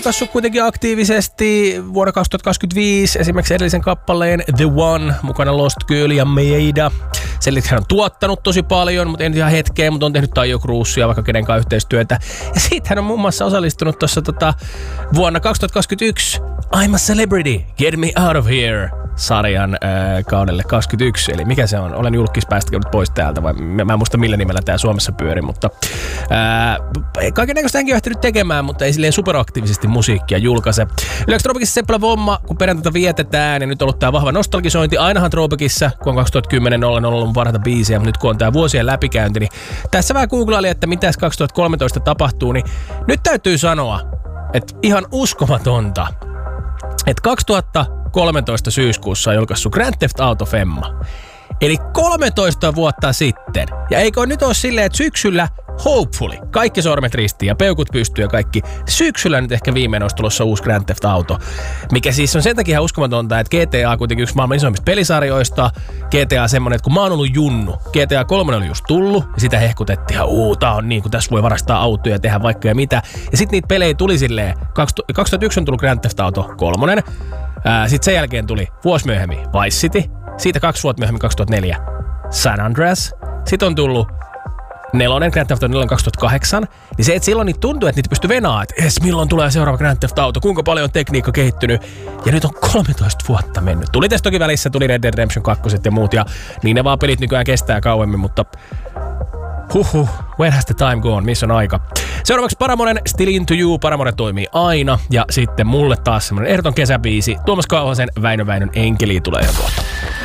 julkaissut kuitenkin aktiivisesti vuonna 2025 esimerkiksi edellisen kappaleen The One, mukana Lost Girl ja Meida. Sen lisäksi hän on tuottanut tosi paljon, mutta en ihan hetkeä, mutta on tehnyt Taio Cruisea vaikka kenenkaan yhteistyötä. Ja siitä hän on muun muassa osallistunut tuossa vuonna 2021 I'm a Celebrity, Get Me Out of Here -sarjan kaudelle 21. Eli mikä se on? Olen julkispäästä nyt pois täältä, vai mä en muista millä nimellä tää Suomessa pyöri, mutta kaikennäköistä hänkin on ehtinyt tekemään, mutta ei silleen superaktiivisesti musiikkia julkaise. Yleensä Tropicissa Seppälä Vomma, kun perjantaita vietetään, ja nyt on ollut tää vahva nostalgisointi. Ainahan Tropicissa, kun on 2010 on ollut parhaita biisejä, mutta nyt kun on tää vuosien läpikäynti, niin tässä vähän googlailin, että mitäs 2013 tapahtuu, niin nyt täytyy sanoa, että ihan uskomatonta, että 2013 syyskuussa on julkaissut Grand Theft Auto Femma. Eli 13 vuotta sitten. Ja eikö nyt ole silleen, että syksyllä hopefully, kaikki sormet ristiin ja peukut pystyy ja kaikki. Syksyllä nyt ehkä viimein olisi tulossa uusi Grand Theft Auto. Mikä siis on sen takia ihan uskomatonta, että GTA on kuitenkin yksi maailman isoimmista pelisarjoista. GTA on semmonen, että kun mä oon ollut junnu, GTA 3 oli just tullut ja sitä hehkutettiin ihan tää on niin kuin tässä voi varastaa autoja ja tehdä vaikka ja mitä. Ja sit niitä pelejä tuli silleen, 2001 on tullut Grand Theft Auto 3. Sitten sen jälkeen tuli vuosi myöhemmin Vice City. Siitä 2 vuotta myöhemmin 2004 San Andreas. Sitten on tullut 4, Grand Theft Auto 4 2008. Niin se, että silloin niitä tuntuu, että niitä pystyy venaamaan, että milloin tulee seuraava Grand Theft Auto, kuinka paljon on tekniikka kehittynyt. Ja nyt on 13 vuotta mennyt. Tuli tässä toki välissä, tuli Red Dead Redemption 2 ja muut. Ja niin ne vaan pelit nykyään kestää kauemmin, mutta where has the time gone? Missä on aika? Seuraavaksi Paramoren Still Into You. Paramore toimii aina. Ja sitten mulle taas semmonen ehdoton kesäbiisi. Tuomas Kauhasen Väinö Väinön enkeli tulee jo kohta.